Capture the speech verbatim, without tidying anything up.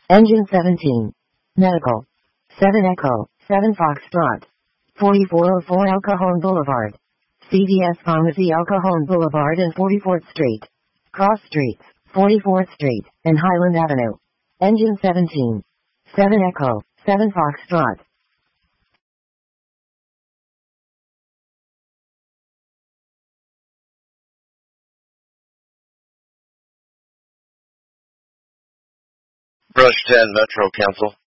Engine seventeen. Medical. seven Echo, seven Foxtrot. forty-four oh four El Cajon Boulevard. C V S Pharmacy El Cajon Boulevard and forty-fourth Street. Cross Streets, forty-fourth Street, and Highland Avenue. Engine seventeen. seven Echo, seven Foxtrot. Brush ten Metro Council.